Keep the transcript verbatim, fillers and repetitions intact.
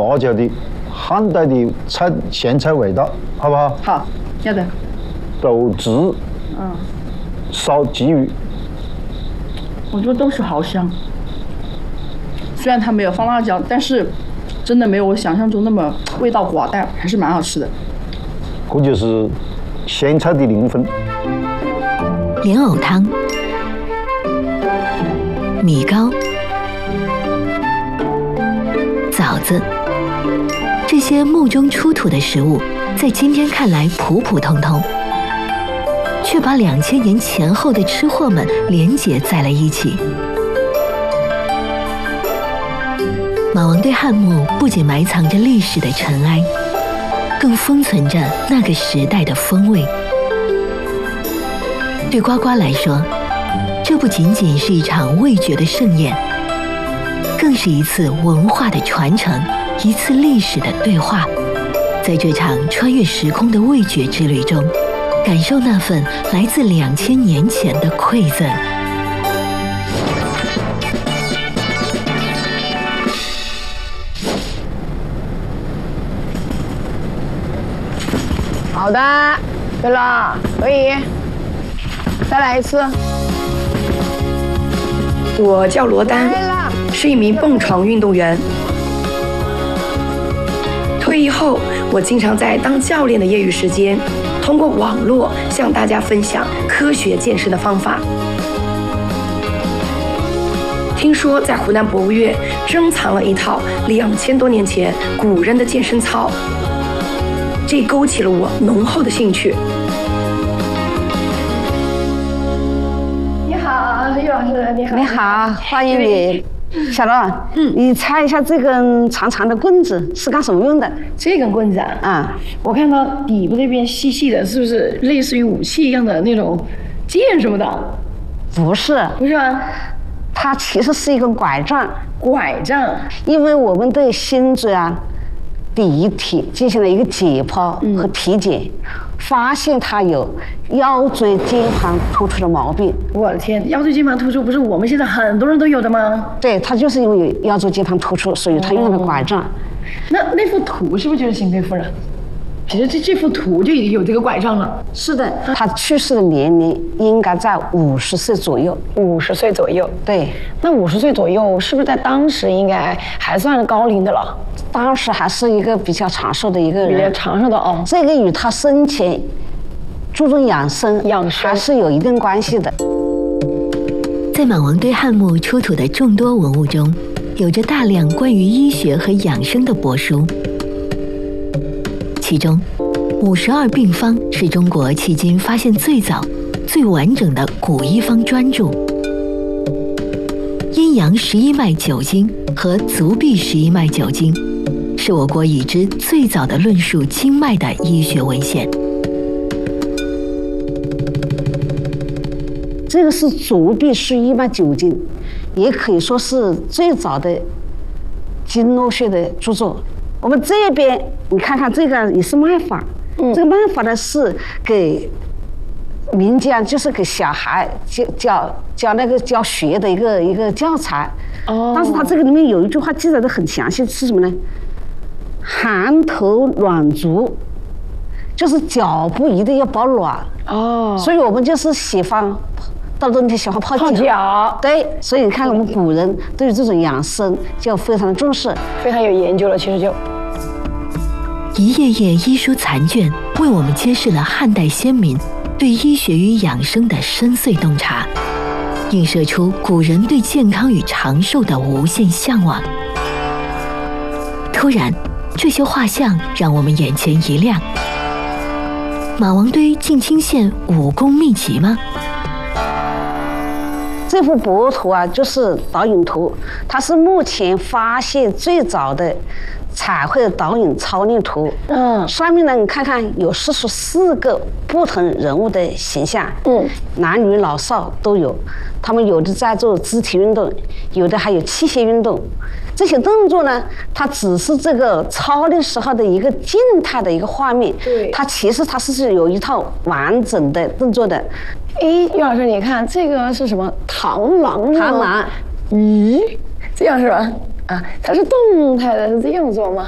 辣椒的汉代的菜咸菜味道，好不好？ 好，要得。 豆豉， 嗯， 烧鲫鱼， 我觉得都是好香。虽然它没有放辣椒，但是真的没有我想象中那么味道寡淡，还是蛮好吃的。 这就是咸菜的灵魂。 莲藕汤、米糕、枣子，这些墓中出土的食物，在今天看来普普通通，却把两千年前后的吃货们连结在了一起。马王堆汉墓不仅埋藏着历史的尘埃，更封存着那个时代的风味。对呱呱来说，这不仅仅是一场味觉的盛宴，更是一次文化的传承，一次历史的对话。在这场穿越时空的味觉之旅中，感受那份来自两千年前的馈赠。 好的，对了，可以。再来一次。 我叫罗丹，是一名蹦床运动员。退役后，我经常在当教练的业余时间，通过网络向大家分享科学健身的方法。听说在湖南博物院珍藏了一套两千多年前古人的健身操，这勾起了我浓厚的兴趣。 你好，李老师，你好。 你好，欢迎你。小罗，嗯，你猜一下这根长长的棍子是干什么用的？ 这根棍子啊， 啊， 我看到底部这边细细的，是不是类似于武器一样的那种剑什么的？ 不是， 不是吗？ 它其实是一根拐杖。 拐杖， 因为我们对心椎啊第一体进行了一个解剖和体检，嗯、发现它有腰椎间盘突出的毛病。 我的天，腰椎间盘突出不是我们现在很多人都有的吗？ 对，它就是因为有腰椎间盘突出，所以它用了拐杖。 那那幅图是不是就是邢培夫人？其实这这幅图就已经有这个拐杖了。 是的，他去世的年龄应该在五十岁左右。 五十岁左右， 对。 那五十岁左右是不是在当时应该还算是高龄的了？ 当时还是一个比较长寿的一个人， 比较长寿的哦。 这个与他生前注重养生、 养生还是有一定关系的。 在马王堆汉墓出土的众多文物中，有着大量关于医学和养生的帛书。其中，五十二病方是中国迄今发现最早、最完整的古医方专著。阴阳十一脉九经和足臂十一脉九经，是我国已知最早的论述经脉的医学文献。 这个是足臂十一脉九经，也可以说是最早的经络学的著作。我们这边你看看，这个也是脉法，嗯、这个脉法呢是给民间，就是给小孩教教教那个教学的一个一个教材。哦。但是它这个里面有一句话记载的很详细，是什么呢？寒头暖足，就是脚部一定要保暖。哦。所以我们就是喜欢到冬天喜欢泡脚。 泡脚。 对，所以你看我们古人对于这种养生就非常的重视， 非常有研究了。其实就一页页医书残卷，为我们揭示了汉代先民对医学与养生的深邃洞察，映射出古人对健康与长寿的无限向往。突然，这些画像让我们眼前一亮。马王堆进清县武功秘籍吗？ 这幅帛图啊，就是导引图，它是目前发现最早的彩绘导引操练图。嗯，上面呢，你看看有四十四个不同人物的形象，嗯，男女老少都有。他们有的在做肢体运动，有的还有器械运动。这些动作呢，它只是这个操练时候的一个静态的一个画面。对，它其实它是有一套完整的动作的。 哎，于老师，你看这个是什么？螳螂？ 螳螂？ 咦，这样是吧？啊，它是动态的，是这样做吗？